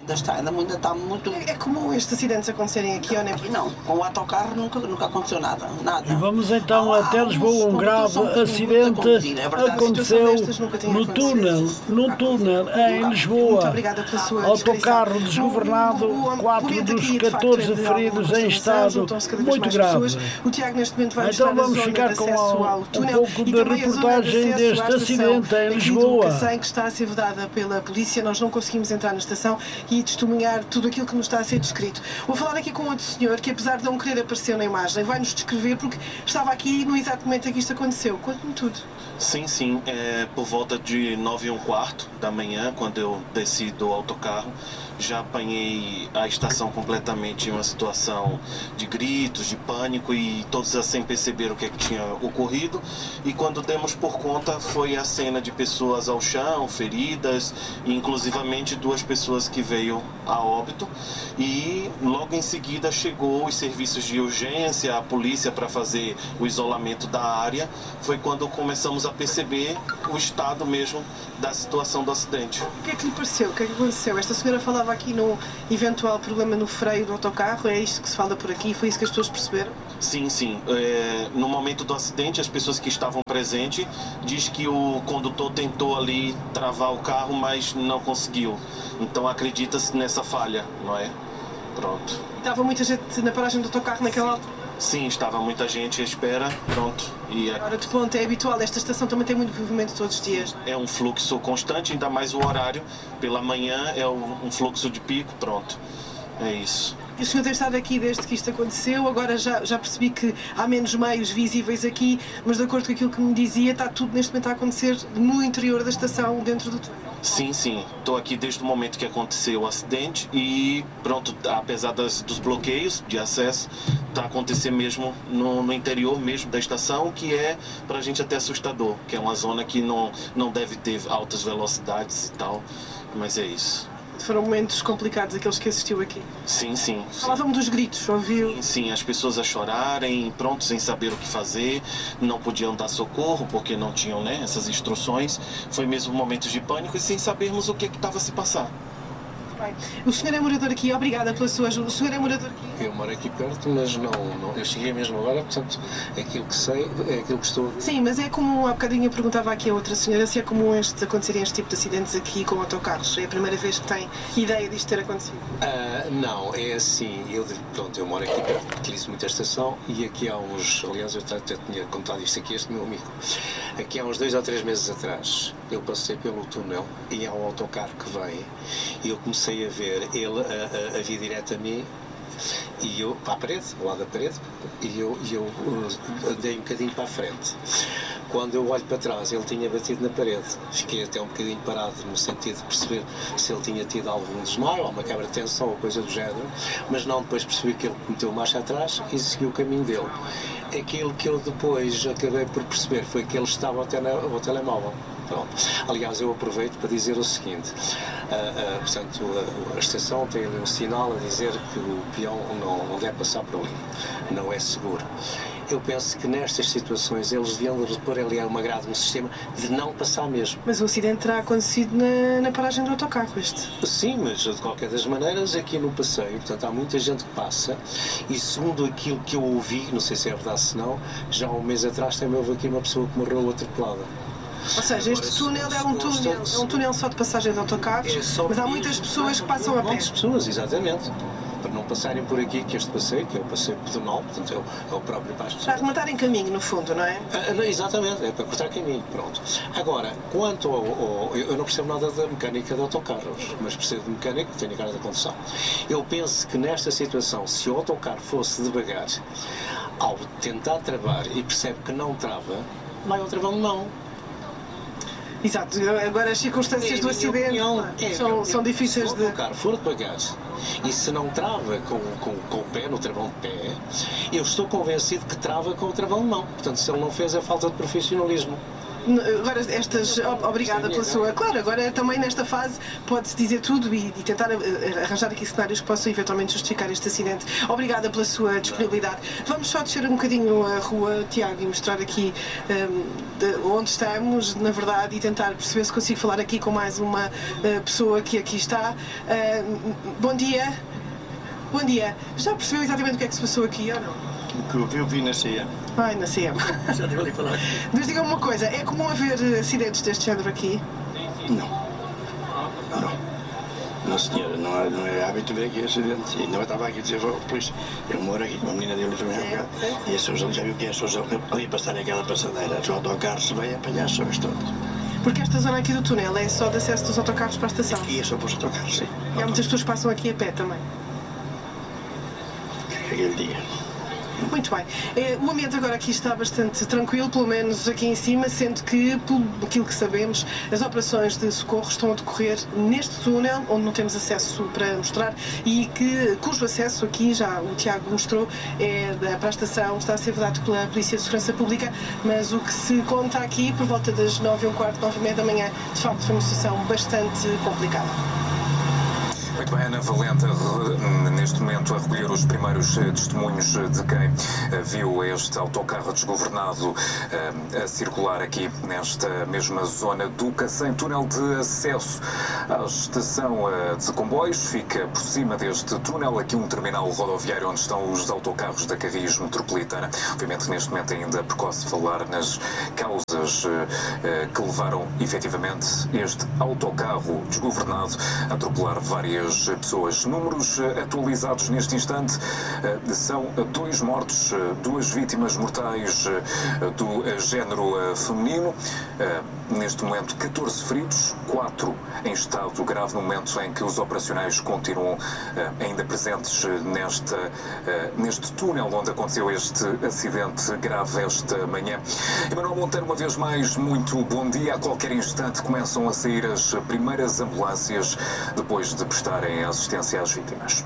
Ainda está muito... É comum estes acidentes acontecerem aqui ou nem? Não, com o autocarro nunca aconteceu nada. E vamos então até Lisboa. Um grave acidente aconteceu no túnel em Lisboa. Muito obrigada pela sua Autocarro desgovernado, 4 dos 14 feridos em estado muito grave. O Tiago neste momento vai então vamos ficar com um pouco de reportagem deste acidente em Lisboa. Que está a ser vedada pela polícia, nós não conseguimos entrar na estação e testemunhar tudo aquilo que nos está a ser descrito. Vou falar aqui com outro senhor que, apesar de não querer aparecer na imagem, vai-nos descrever porque estava aqui no exato momento em que isto aconteceu. Conte-me tudo. Sim, por volta de 9h15 da manhã, quando eu desci do autocarro, já apanhei a estação completamente em uma situação de gritos, de pânico, e todos assim perceberam o que tinha ocorrido. E quando demos por conta, foi a cena de pessoas ao chão, feridas, e inclusivamente 2 pessoas que veio a óbito. E logo em seguida chegou os serviços de urgência, a polícia para fazer o isolamento da área. Foi quando começamos a perceber o estado mesmo da situação do acidente. O que é que lhe pareceu? O que é que aconteceu? Esta senhora falava aqui num eventual problema no freio do autocarro, é isto que se fala por aqui? Foi isso que as pessoas perceberam? Sim. No momento do acidente, as pessoas que estavam presentes diz que o condutor tentou ali travar o carro, mas não conseguiu. Então acredita-se nessa falha, não é? Pronto. Estava muita gente na paragem do autocarro naquela altura? Sim, estava muita gente à espera, pronto. Hora de ponto é habitual, esta estação também tem muito movimento todos os dias. É um fluxo constante, ainda mais o horário. Pela manhã é um fluxo de pico, pronto. É isso. E o senhor tem estado aqui desde que isto aconteceu, agora já percebi que há menos meios visíveis aqui, mas de acordo com aquilo que me dizia, está tudo neste momento a acontecer no interior da estação, dentro do túnel. Sim, estou aqui desde o momento que aconteceu o acidente e pronto, apesar dos bloqueios de acesso, está acontecendo mesmo no interior mesmo da estação, que é pra gente até assustador, que é uma zona que não deve ter altas velocidades e tal, mas é isso. Foram momentos complicados aqueles que assistiu aqui? Sim. Falavam dos gritos, ouviu? Sim, as pessoas a chorarem, prontos sem saber o que fazer, não podiam dar socorro porque não tinham, né, essas instruções. Foi mesmo momentos de pânico e sem sabermos o que estava a se passar. Bem, o senhor é morador aqui, obrigada pela sua ajuda. O senhor é morador aqui? Eu moro aqui perto, mas não. Eu cheguei mesmo agora, portanto, aquilo que sei é aquilo que estou... Sim, mas é comum, há bocadinho eu perguntava aqui a outra senhora se é comum acontecerem este tipo de acidentes aqui com autocarros. É a primeira vez que tem ideia disto ter acontecido? Não, é assim, eu moro aqui perto, utilizo muito a estação e aqui há uns, aliás eu até tinha contado isto aqui a este meu amigo, aqui há uns 2 ou 3 meses atrás eu passei pelo túnel e há um autocarro que vem e eu comecei a ver ele a vir direto a mim e eu para a parede, ao lado da parede, e eu andei um bocadinho para a frente. Quando eu olho para trás, ele tinha batido na parede. Fiquei até um bocadinho parado no sentido de perceber se ele tinha tido algum desmaio, alguma quebra de tensão ou coisa do género, mas não, depois percebi que ele meteu marcha atrás e seguiu o caminho dele. Aquilo que eu depois acabei por perceber foi que ele estava ao telemóvel. Pronto. Aliás, eu aproveito para dizer o seguinte, portanto, a estação tem ali um sinal a dizer que o peão não deve passar por ali, não é seguro. Eu penso que nestas situações eles deviam repor ali uma grade, um sistema de não passar mesmo. Mas o acidente terá acontecido na paragem do autocarro, este? Sim, mas de qualquer das maneiras aqui no passeio, portanto há muita gente que passa e segundo aquilo que eu ouvi, não sei se é verdade se não, já há um mês atrás também houve aqui uma pessoa que morreu atropelada. Ou seja, este túnel é um túnel só de passagem de autocarros, mas há muitas pessoas que passam a pé. Muitas pessoas, exatamente. Para não passarem por aqui, que este passeio, que é o passeio pedonal, portanto é o próprio passo. Para arrematar em caminho, no fundo, não é? Exatamente, é para cortar caminho, pronto. Agora, quanto eu não percebo nada da mecânica de autocarros, mas percebo de mecânico, tenho a cara da condução. Eu penso que nesta situação, se o autocarro fosse devagar, ao tentar travar e percebe que não trava, vai ao travão de mão. Exato, agora as circunstâncias do acidente são difíceis de... Se o carro for devagar e se não trava com o pé, no travão de pé, eu estou convencido que trava com o travão de mão. Portanto, se ele não fez, é falta de profissionalismo. agora obrigada pela sua... Claro, agora também nesta fase pode-se dizer tudo e tentar arranjar aqui cenários que possam eventualmente justificar este acidente. Obrigada pela sua disponibilidade. Vamos só descer um bocadinho a rua, Tiago, e mostrar aqui onde estamos, na verdade, e tentar perceber se consigo falar aqui com mais uma pessoa que aqui está. Bom dia. Bom dia. Já percebeu exatamente o que é que se passou aqui ou não? O que eu vi na CM. Ai, na CM. Já devo lhe falar. Mas diga-me uma coisa, é comum haver acidentes deste género aqui? Não. Não, senhora, não é hábito ver aqui acidentes. E não estava aqui a dizer, pois, eu moro aqui com a menina dele também há bocado. E as pessoas já viu que as pessoas ali passarem aquela passadeira, os autocarros se vêm apanhar as pessoas todas. Porque esta zona aqui do túnel é só de acesso dos autocarros para a estação? Aqui é só para os autocarros, sim. E há muitas pessoas que passam aqui a pé também? Aquele dia. Muito bem. O ambiente agora aqui está bastante tranquilo, pelo menos aqui em cima, sendo que, pelo aquilo que sabemos, as operações de socorro estão a decorrer neste túnel, onde não temos acesso para mostrar, e cujo acesso aqui, já o Tiago mostrou, para a estação, está a ser vedado pela Polícia de Segurança Pública, mas o que se conta aqui, por volta das 9h15, 9h30 da manhã, de facto foi uma situação bastante complicada. Muito bem, Ana Valente, neste momento a recolher os primeiros testemunhos de quem viu este autocarro desgovernado a circular aqui nesta mesma zona do Cacém. Túnel de acesso à estação de comboios, fica por cima deste túnel, aqui um terminal rodoviário onde estão os autocarros da Carris Metropolitana. Obviamente neste momento ainda precoce falar nas causas que levaram efetivamente este autocarro desgovernado a atropelar várias pessoas. Números atualizados neste instante são 2 mortos, 2 vítimas mortais do género feminino. Neste momento 14 feridos, 4 em estado grave no momento em que os operacionais continuam ainda presentes neste túnel onde aconteceu este acidente grave esta manhã. Emanuel Monteiro, uma vez mais, muito bom dia. A qualquer instante começam a sair as primeiras ambulâncias depois de prestarem assistência às vítimas.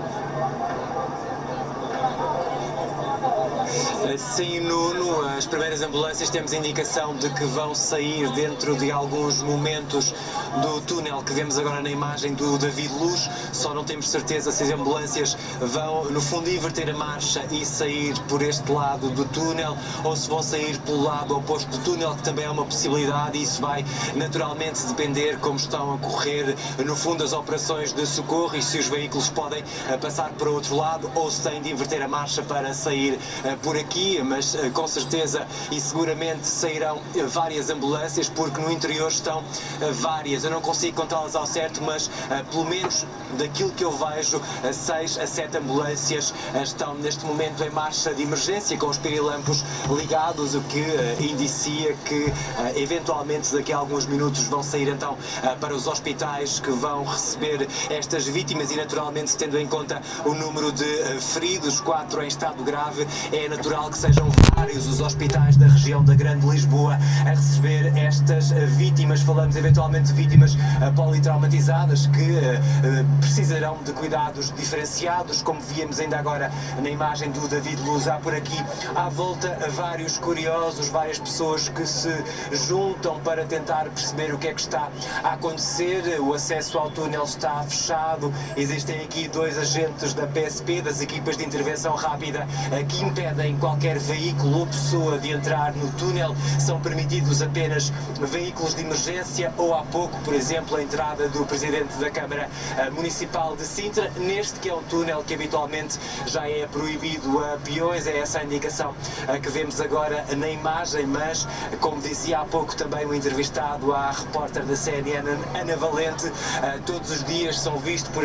Sim, Nuno, as primeiras ambulâncias temos a indicação de que vão sair dentro de alguns momentos do túnel que vemos agora na imagem do David Luz. Só não temos certeza se as ambulâncias vão, no fundo, inverter a marcha e sair por este lado do túnel ou se vão sair pelo lado oposto do túnel, que também é uma possibilidade, e isso vai naturalmente depender como estão a correr, no fundo, as operações de socorro e se os veículos podem passar para o outro lado ou se têm de inverter a marcha para sair por aqui, mas com certeza e seguramente sairão várias ambulâncias, porque no interior estão várias. Eu não consigo contá-las ao certo, mas pelo menos daquilo que eu vejo, 6 a 7 ambulâncias estão neste momento em marcha de emergência com os pirilampos ligados, o que indicia que eventualmente daqui a alguns minutos vão sair então para os hospitais que vão receber estas vítimas, e naturalmente tendo em conta o número de feridos, 4 em estado grave, é natural que sejam vários os hospitais da região da Grande Lisboa a receber estas vítimas. Falamos eventualmente de vítimas politraumatizadas que precisarão de cuidados diferenciados, como víamos ainda agora na imagem do David Luz. Há por aqui à volta vários curiosos, várias pessoas que se juntam para tentar perceber o que é que está a acontecer. O acesso ao túnel está fechado, existem aqui 2 agentes da PSP, das equipas de intervenção rápida, que impedem qualquer veículo ou pessoa de entrar no túnel. São permitidos apenas veículos de emergência ou, há pouco, por exemplo, a entrada do Presidente da Câmara Municipal de Sintra, neste que é um túnel que habitualmente já é proibido a peões. É essa a indicação que vemos agora na imagem, mas, como dizia há pouco também o entrevistado à repórter da CNN, Ana Valente, todos os dias são vistos por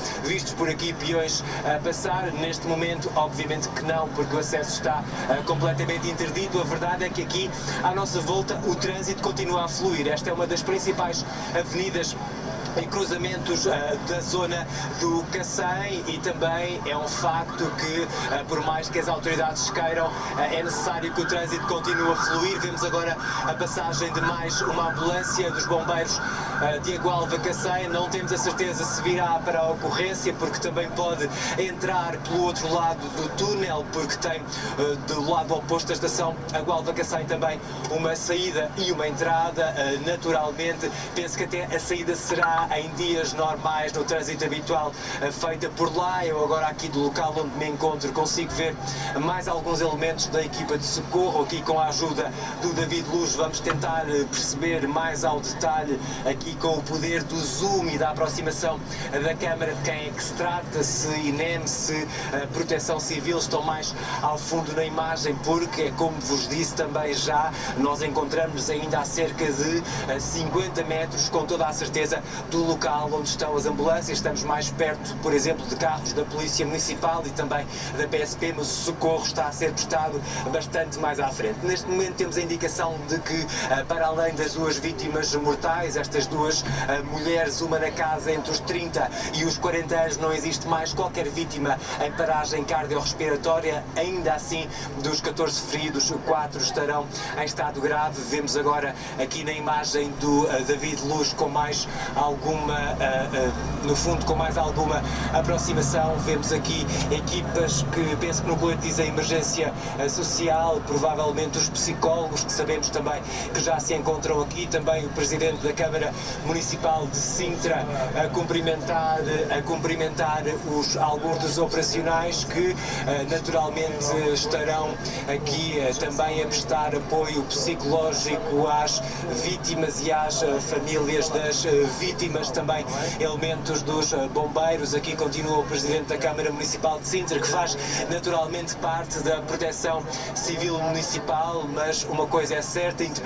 aqui peões a passar. Neste momento, obviamente que não, porque o acesso está completamente interdito. A verdade é que aqui, à nossa volta, o trânsito continua a fluir. Esta é uma das principais avenidas em cruzamentos da zona do Cacém, e também é um facto que, por mais que as autoridades queiram, é necessário que o trânsito continue a fluir. Vemos agora a passagem de mais uma ambulância dos bombeiros de Agualva-Cacém. Não temos a certeza se virá para a ocorrência, porque também pode entrar pelo outro lado do túnel, porque tem do lado oposto da estação Agualva-Cacém também uma saída e uma entrada. Naturalmente, penso que até a saída será em dias normais, no trânsito habitual, feita por lá. Eu agora aqui do local onde me encontro consigo ver mais alguns elementos da equipa de socorro. Aqui com a ajuda do David Luz vamos tentar perceber mais ao detalhe, aqui com o poder do zoom e da aproximação da câmara, de quem é que se trata, se INEM, se Proteção Civil estão mais ao fundo na imagem, porque, como vos disse também já, nós encontramos ainda a cerca de 50 metros, com toda a certeza, do local onde estão as ambulâncias. Estamos mais perto, por exemplo, de carros da Polícia Municipal e também da PSP, mas o socorro está a ser prestado bastante mais à frente. Neste momento temos a indicação de que, para além das duas vítimas mortais, estas duas mulheres, uma na casa entre os 30 e os 40 anos, não existe mais qualquer vítima em paragem cardiorrespiratória. Ainda assim, dos 14 feridos, 4 estarão em estado grave. Vemos agora aqui na imagem do David Luz com mais alguma, no fundo, com mais alguma aproximação. Vemos aqui equipas que, penso que no colete dizem emergência social, provavelmente os psicólogos, que sabemos também que já se encontram aqui, também o Presidente da Câmara Municipal de Sintra a cumprimentar alguns dos operacionais que naturalmente estarão aqui também a prestar apoio psicológico às vítimas e às famílias das vítimas. Também elementos dos bombeiros. Aqui continua o Presidente da Câmara Municipal de Sintra, que faz naturalmente parte da Proteção Civil Municipal, mas uma coisa é certa,